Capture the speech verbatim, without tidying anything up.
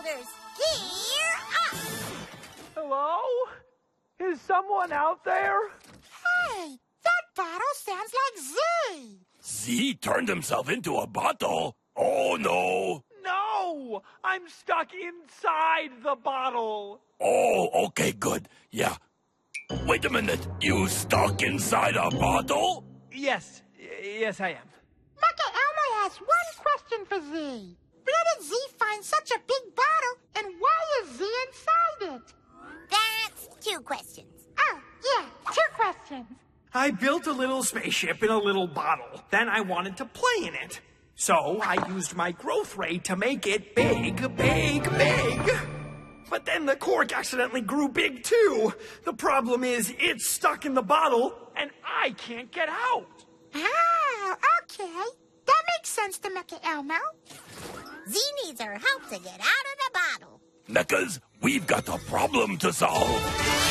bodybuilders, gear up! Hello? Is someone out there? Hey, that bottle sounds like Z. Z turned himself into a bottle? Oh, no. No! I'm stuck inside the bottle. Oh, okay, good. Yeah. Wait a minute. You stuck inside a bottle? Yes, yes I am. Mecha Elmo has one question for Z. Where did Z find such a big bottle, and why is Z inside it? That's two questions. Oh, yeah, two questions. I built a little spaceship in a little bottle. Then I wanted to play in it. So I used my growth rate to make it big, big, big. But then the cork accidentally grew big too. The problem is it's stuck in the bottle and I can't get out. Oh, okay. That makes sense to Mecha Elmo. Z needs our help to get out of the bottle. Mechas, we've got a problem to solve.